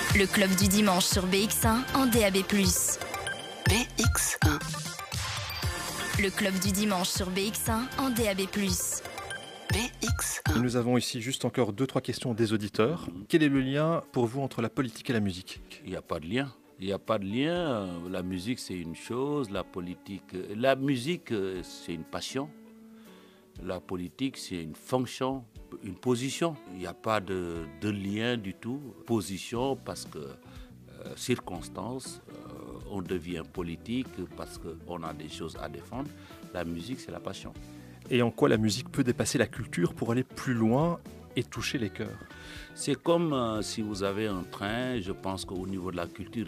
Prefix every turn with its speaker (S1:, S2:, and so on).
S1: Le club du dimanche sur BX1 en DAB+.
S2: BX1.
S1: Le club du dimanche sur BX1 en DAB+.
S2: BX1.
S3: Nous avons ici juste encore 2-3 questions des auditeurs. Quel est le lien pour vous entre la politique et la musique ?
S4: Il n'y a pas de lien. Il n'y a pas de lien. La musique, c'est une chose. La politique, la musique, c'est une passion. La politique, c'est une fonction, une position. Il n'y a pas de lien du tout. Position parce que circonstance, on devient politique parce qu'on a des choses à défendre. La musique, c'est la passion.
S3: Et en quoi la musique peut dépasser la culture pour aller plus loin et toucher les cœurs ?
S4: C'est comme si vous avez un train, je pense qu'au niveau de la culture,